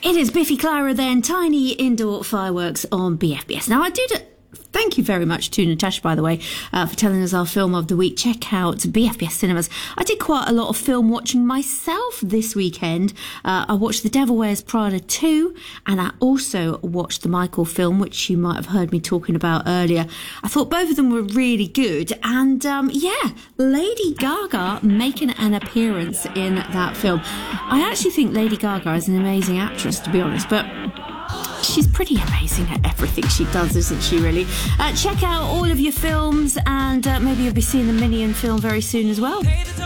It is Biffy Clyro then, Tiny Indoor Fireworks on BFBS. Now, I did thank you very much to Natasha, by the way, for telling us our film of the week. Check out BFBS Cinemas. I did quite a lot of film watching myself this weekend. I watched The Devil Wears Prada 2, and I also watched the Michael film, which you might have heard me talking about earlier. I thought both of them were really good, and Lady Gaga making an appearance in that film. I actually think Lady Gaga is an amazing actress, to be honest, but she's pretty amazing at everything she does, isn't she, really? Check out all of your films, and maybe you'll be seeing the Minion film very soon as well.